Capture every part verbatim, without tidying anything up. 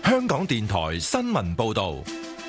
香港電台新聞報道。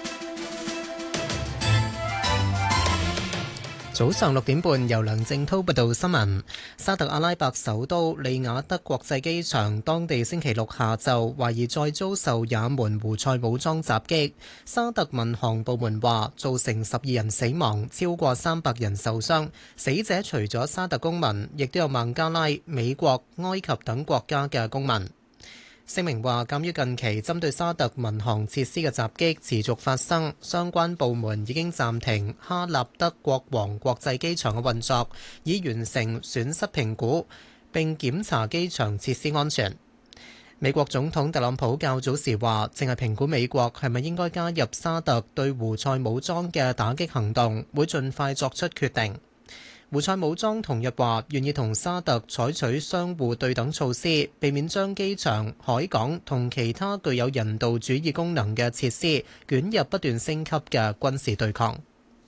早上六點半，由梁正濤報道新聞。沙特阿拉伯首都利雅得國際機場，當地星期六下晝懷疑再遭受也門胡塞武裝襲擊。沙特民航部門話，造成十二人死亡，超過三百人受傷。死者除咗沙特公民，亦都有孟加拉、美國、埃及等國家嘅公民。聲明話，鑑於近期針對沙特民航設施嘅襲擊持續發生，相關部門已經暫停哈納德國王國際機場嘅運作，以完成損失評估並檢查機場設施安全。美國總統特朗普較早時話，正係評估美國係咪應該加入沙特對胡塞武裝嘅打擊行動，會盡快作出決定。胡塞武裝同日話願意同沙特採取相互對等措施，避免將機場、海港同其他具有人道主義功能嘅設施捲入不斷升級嘅軍事對抗。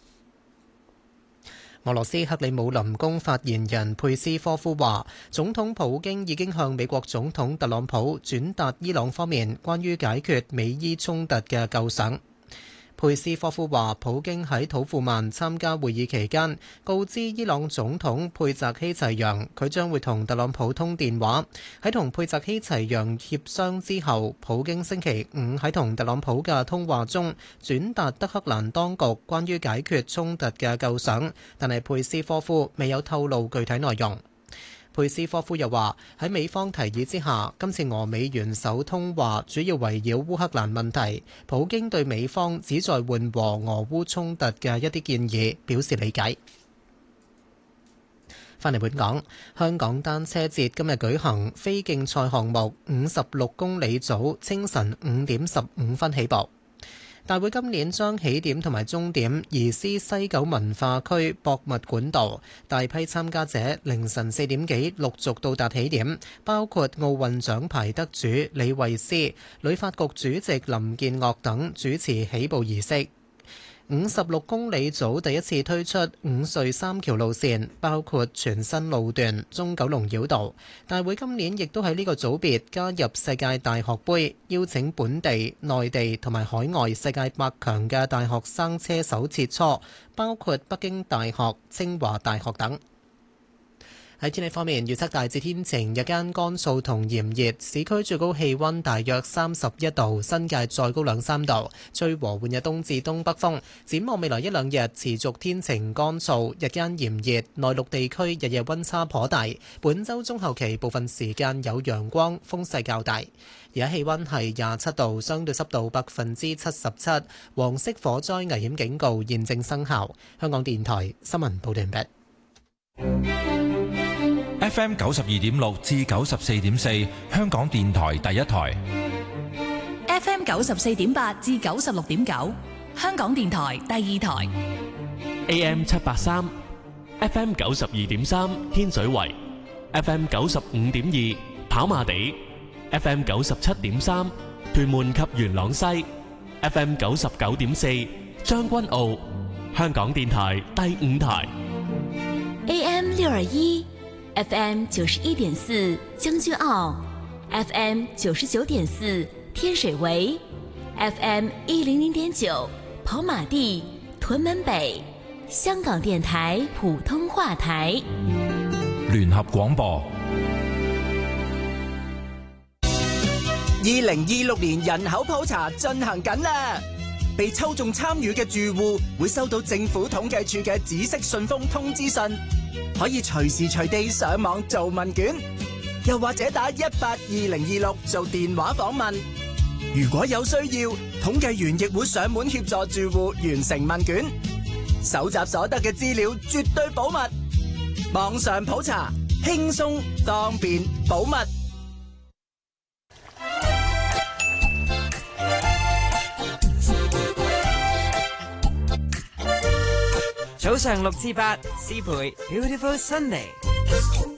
俄羅斯克里姆林宮發言人佩斯科夫話，總統普京已經向美國總統特朗普轉達伊朗方面關於解決美伊衝突嘅構想。佩斯科夫話，普京喺土庫曼參加會議期間，告知伊朗總統佩澤希齊揚，佢將會同特朗普通電話。喺同佩澤希齊揚協商之後，普京星期五喺同特朗普嘅通話中，轉達德黑蘭當局關於解決衝突嘅構想，但係佩斯科夫未有透露具體內容。佩斯科夫又話，喺美方提議之下，今次俄美元首通話主要圍繞烏克蘭問題。普京對美方旨在緩和俄烏衝突嘅一啲建議表示理解。返嚟本港，香港單車節今日舉行非競賽項目五十六公里組，清晨五點十五分起步。大會今年將起點同埋終點移師西九文化區博物館道，大批參加者凌晨四點幾陸續到達起點，包括奧運獎牌得主李慧詩、旅發局主席林建岳等主持起步儀式。五十六公里組第一次推出五隧三橋路線，包括全新路段中九龍繞道。大會今年亦都喺呢個組別加入世界大學盃，邀請本地、內地同埋海外世界百強嘅大學生車手切磋，包括北京大學、清華大學等。喺天氣方面，預測大致天晴，日間乾燥同炎熱，市區最高氣溫大約三十一度，新界再高兩三度，吹和緩嘅東至東北風。展望未來一兩日持續天晴乾燥，日間炎熱，內陸地區日夜溫差頗大。本週中後期部分時間有陽光，風勢較大。而家氣溫係廿七度，相對濕度百分之七十七，黃色火災危險警告現正生效。香港電台新聞報道完畢。 F M 九十二點六至九十四點四，香港電台第一台。 F M 九十四點八至九十六點九，香港電台第二台。 A M 七八三，F M 九十二點三，天水圍；F M 九十五點二，跑馬地；F M 九十七點三，屯門及元朗西；F M 九十九點四，將軍澳。香港電台第五台。 A M 六二一。F M 九十一點四將軍澳 ，F M 九十九點四天水圍 ，F M 一零零點九跑馬地屯門北，香港電台普通話台。 聯合廣播。 二零二六年人口普查進行緊啦，被抽中參與嘅住戶會收到政府統計處嘅紫色信封通知信。可以隨時隨地上網做問卷，又或者打一八二零二六做電話訪問。如果有需要，統計員亦會上門協助住戶完成問卷。搜集所得嘅資料絕對保密，網上普查輕鬆方便保密。 早上六至八，思培 Beautiful Sunday。